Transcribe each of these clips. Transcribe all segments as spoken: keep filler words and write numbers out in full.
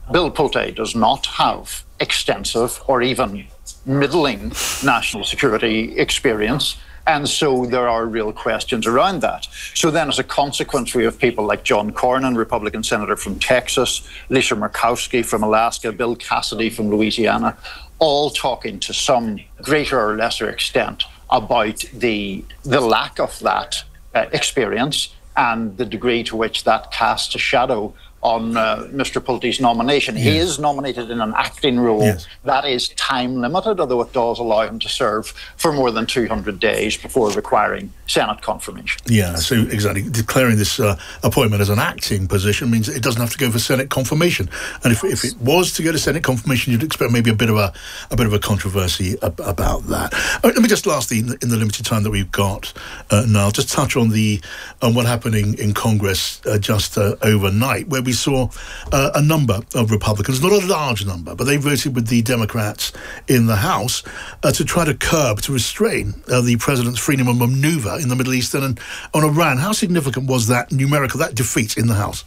Bill Pulte does not have extensive or even middling national security experience. And so there are real questions around that. So then as a consequence, we have people like John Cornyn, Republican senator from Texas, Lisa Murkowski from Alaska, Bill Cassidy from Louisiana, all talking to some greater or lesser extent about the, the lack of that uh, experience and the degree to which that casts a shadow on uh, Mister Pulte's nomination. Yes. He is nominated in an acting role. Yes. That is time limited, although it does allow him to serve for more than two hundred days before requiring Senate confirmation. Yeah, so exactly. Declaring this uh, appointment as an acting position means it doesn't have to go for Senate confirmation. And if, if it was to go to Senate confirmation, you'd expect maybe a bit of a a bit of a controversy ab- about that. Uh, let me just lastly, in the, in the limited time that we've got, uh, now, just touch on the on what happened in, in Congress uh, just uh, overnight, where we saw uh, a number of Republicans, not a large number, but they voted with the Democrats in the House uh, to try to curb, to restrain uh, the president's freedom of maneuver in the Middle East and, and on Iran. How significant was that numerical, that defeat in the House?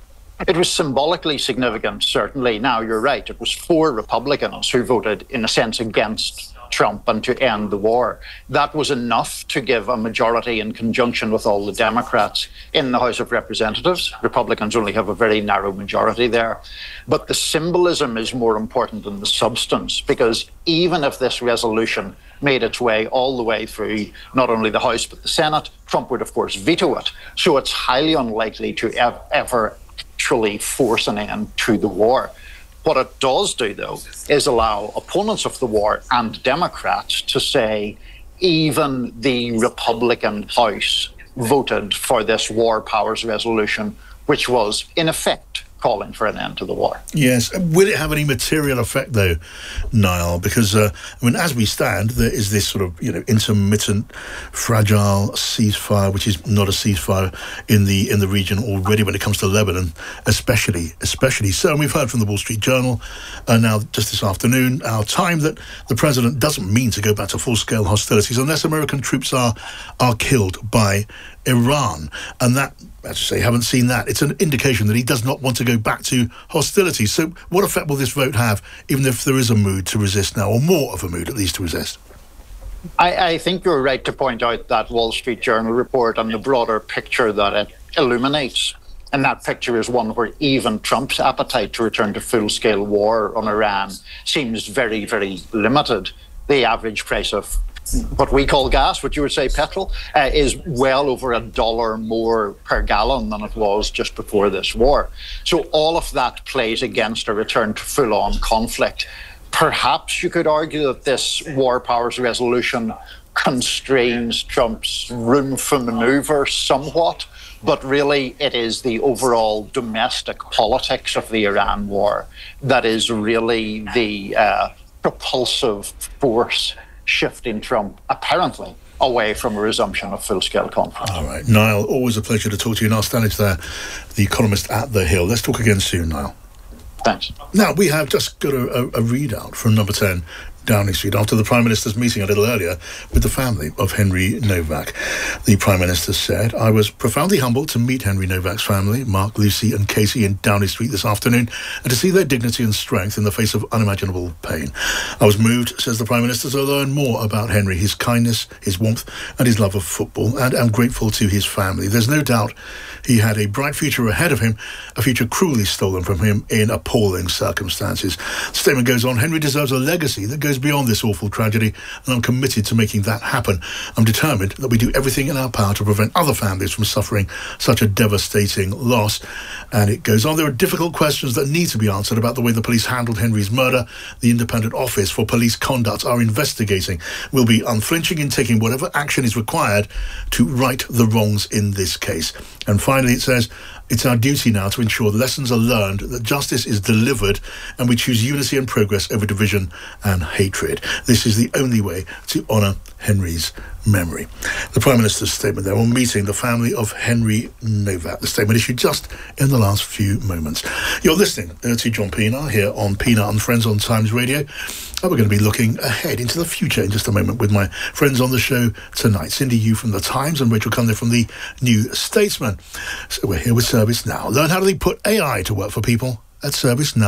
It was symbolically significant, certainly. Now, you're right, it was four Republicans who voted, in a sense, against Trump and to end the war. That was enough to give a majority in conjunction with all the Democrats in the House of Representatives. Republicans only have a very narrow majority there. But the symbolism is more important than the substance, because even if this resolution made its way all the way through not only the House but the Senate, Trump would, of course, veto it. So it's highly unlikely to ev- ever actually force an end to the war. What it does do, though, is allow opponents of the war and Democrats to say even the Republican House voted for this war powers resolution, which was, in effect, calling for an end to the war. Yes. Will it have any material effect, though, Niall? Because, uh, I mean, as we stand, there is this sort of, you know, intermittent, fragile ceasefire, which is not a ceasefire in the in the region already when it comes to Lebanon, especially, especially so. And we've heard from the Wall Street Journal uh, now, just this afternoon, our time, that the president doesn't mean to go back to full-scale hostilities unless American troops are are killed by Iran. And that, as I say, haven't seen that. It's an indication that he does not want to go back to hostilities. So what effect will this vote have, even if there is a mood to resist now, or more of a mood at least to resist? I, I think you're right to point out that Wall Street Journal report and the broader picture that it illuminates. And that picture is one where even Trump's appetite to return to full-scale war on Iran seems very, very limited. The average price of what we call gas, what you would say petrol, uh, is well over a dollar more per gallon than it was just before this war. So all of that plays against a return to full-on conflict. Perhaps you could argue that this war powers resolution constrains Trump's room for maneuver somewhat, but really it is the overall domestic politics of the Iran war that is really the uh, propulsive force shifting Trump, apparently, away from a resumption of full-scale conflict. All right. Niall, always a pleasure to talk to you. Niall Stanage there, the economist at The Hill. Let's talk again soon, Niall. Thanks. Now, we have just got a, a, a readout from number ten Downing Street after the Prime Minister's meeting a little earlier with the family of Henry Novak. The Prime Minister said, "I was profoundly humbled to meet Henry Novak's family, Mark, Lucy and Casey, in Downing Street this afternoon, and to see their dignity and strength in the face of unimaginable pain. I was moved," says the Prime Minister, "to learn more about Henry, his kindness, his warmth and his love of football, and am grateful to his family. There's no doubt he had a bright future ahead of him, a future cruelly stolen from him in appalling circumstances." The statement goes on, "Henry deserves a legacy that goes beyond this awful tragedy, and I'm committed to making that happen. I'm determined that we do everything in our power to prevent other families from suffering such a devastating loss." And it goes on, "There are difficult questions that need to be answered about the way the police handled Henry's murder. The Independent Office for Police Conduct are investigating. We'll be unflinching in taking whatever action is required to right the wrongs in this case." And finally it says, "It's our duty now to ensure the lessons are learned, that justice is delivered, and we choose unity and progress over division and hatred. This is the only way to honour Henry's memory." The Prime Minister's statement there on meeting the family of Henry Novak. The statement issued just in the last few moments. You're listening uh, to John Pienaar here on Pienaar and Friends on Times Radio. And we're going to be looking ahead into the future in just a moment with my friends on the show tonight. Cindy Yu from The Times and Rachel Cunliffe from The New Statesman. So we're here with Service Now. Learn how to put A I to work for people at Service Now.